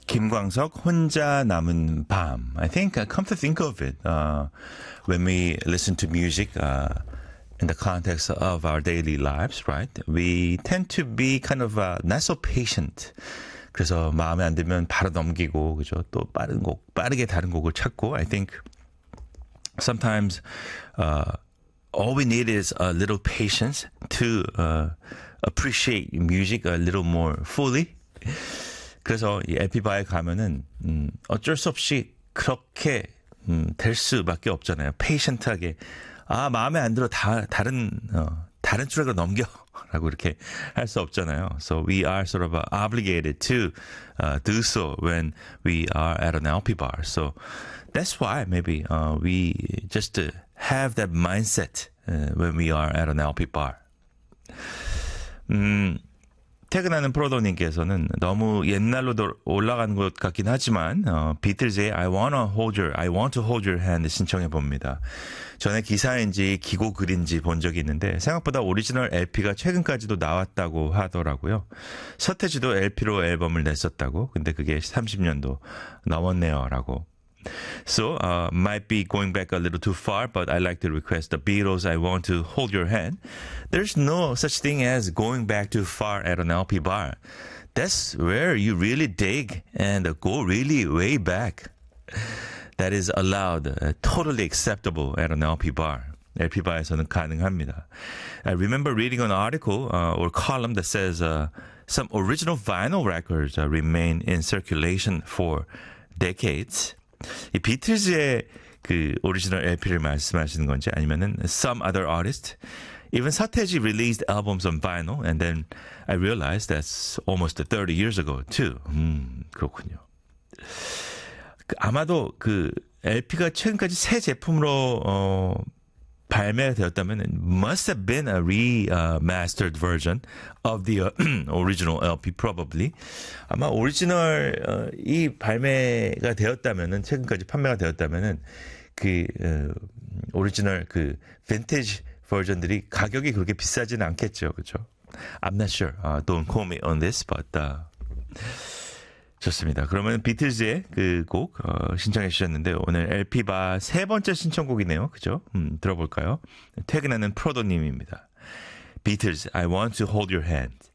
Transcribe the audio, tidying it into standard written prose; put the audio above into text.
김광석 혼자 남은 밤. I think come to think of it, when we listen to music in the context of our daily lives, right? We tend to be kind of not so patient. 그래서 마음에 안 들면 바로 넘기고, 그죠? 또 빠르게 다른 곡을 찾고. I think sometimes all we need is a little patience to appreciate music a little more fully. 그래서 이 LP바에 가면은 어쩔 수 없이 그렇게 될 수밖에 없잖아요. 페이션트하게 마음에 안 들어 다른 트랙으로 넘겨라고 이렇게 할 수 없잖아요. So we are sort of obligated to do so when we are at an LP bar. So that's why maybe we just have that mindset when we are at an LP bar. 퇴근하는 프로도님께서는 너무 옛날로 올라간 것 같긴 하지만 비틀즈의 I want to hold your hand 신청해 봅니다. 전에 기사인지 기고 글인지 본 적이 있는데 생각보다 오리지널 LP가 최근까지도 나왔다고 하더라고요. 서태지도 LP로 앨범을 냈었다고. 근데 그게 30년도 넘었네요 라고. So, might be going back a little too far, but I like to request the Beatles, I want to hold your hand. There's no such thing as going back too far at an LP bar. That's where you really dig and go really way back. That is allowed, totally acceptable at an LP bar. LP bar에서는 가능합니다. I remember reading an article or column that says some original vinyl records remain in circulation for decades. 이 비틀즈의 그 오리지널 LP를 말씀하시는 건지 아니면은 some other artist, even 서태지 released albums on vinyl, and then I realized that's almost 30 years ago too. 그렇군요. 아마도 그 LP가 최근까지 새 제품으로 발매되었다면 must have been a remastered version of the original LP probably. 아마 오리지널 이 발매가 되었다면은 최근까지 판매가 되었다면은 그 오리지널 그 빈티지 버전들이 가격이 그렇게 비싸지는 않겠죠, 그렇죠? I'm not sure. Don't quote me on this, but 좋습니다. 그러면 비틀즈의 그 곡 신청해 주셨는데 오늘 LP바 세 번째 신청곡이네요. 그죠? 들어볼까요? 퇴근하는 프로도님입니다. 비틀즈, I want to hold your hand.